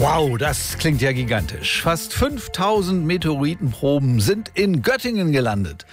Wow, das klingt ja gigantisch. Fast 5000 Meteoritenproben sind in Göttingen gelandet.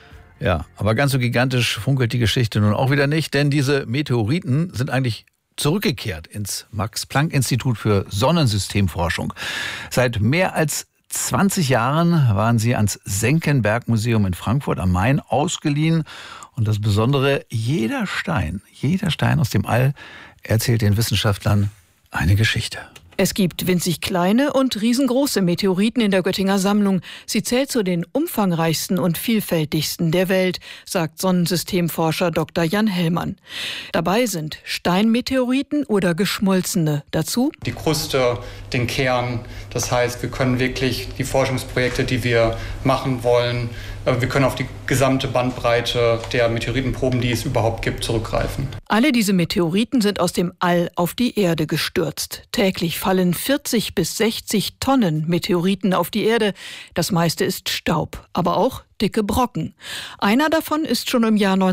Ja, aber ganz so gigantisch funkelt die Geschichte nun auch wieder nicht, denn diese Meteoriten sind eigentlich zurückgekehrt ins Max-Planck-Institut für Sonnensystemforschung. Seit mehr als 20 Jahren waren sie ans Senckenberg-Museum in Frankfurt am Main ausgeliehen. Und das Besondere, jeder Stein aus dem All erzählt den Wissenschaftlern eine Geschichte. Es gibt winzig kleine und riesengroße Meteoriten in der Göttinger Sammlung. Sie zählt zu den umfangreichsten und vielfältigsten der Welt, sagt Sonnensystemforscher Dr. Jan Hellmann. Dabei sind Steinmeteoriten oder geschmolzene. Dazu die Kruste, den Kern. Das heißt, wir können wirklich die Forschungsprojekte, die wir machen wollen, wir können auf die gesamte Bandbreite der Meteoritenproben, die es überhaupt gibt, zurückgreifen. Alle diese Meteoriten sind aus dem All auf die Erde gestürzt. Täglich fallen 40 bis 60 Tonnen Meteoriten auf die Erde. Das meiste ist Staub, aber auch dicke Brocken. Einer davon ist schon im Jahr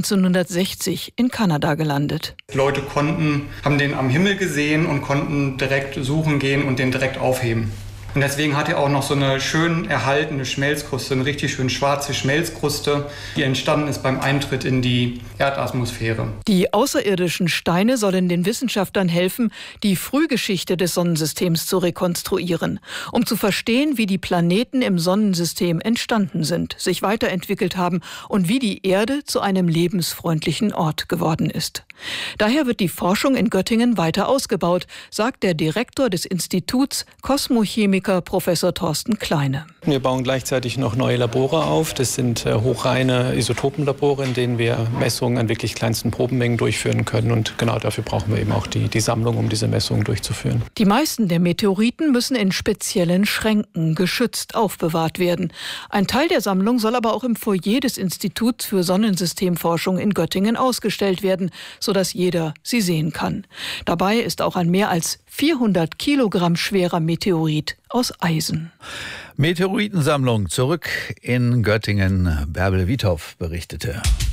1960 in Kanada gelandet. Leute haben den am Himmel gesehen und konnten direkt suchen gehen und den direkt aufheben. Und deswegen hat er auch noch so eine schön erhaltene Schmelzkruste, eine richtig schön schwarze Schmelzkruste, die entstanden ist beim Eintritt in die Erdatmosphäre. Die außerirdischen Steine sollen den Wissenschaftlern helfen, die Frühgeschichte des Sonnensystems zu rekonstruieren, um zu verstehen, wie die Planeten im Sonnensystem entstanden sind, sich weiterentwickelt haben und wie die Erde zu einem lebensfreundlichen Ort geworden ist. Daher wird die Forschung in Göttingen weiter ausgebaut, sagt der Direktor des Instituts, Kosmochemiker Professor Thorsten Kleine. Wir bauen gleichzeitig noch neue Labore auf. Das sind hochreine Isotopenlabore, in denen wir Messungen an wirklich kleinsten Probenmengen durchführen können. Und genau dafür brauchen wir eben auch die Sammlung, um diese Messungen durchzuführen. Die meisten der Meteoriten müssen in speziellen Schränken geschützt aufbewahrt werden. Ein Teil der Sammlung soll aber auch im Foyer des Instituts für Sonnensystemforschung in Göttingen ausgestellt werden, sodass jeder sie sehen kann. Dabei ist auch ein mehr als 400 Kilogramm schwerer Meteorit aus Eisen. Meteoritensammlung zurück in Göttingen. Bärbel Wiethoff berichtete.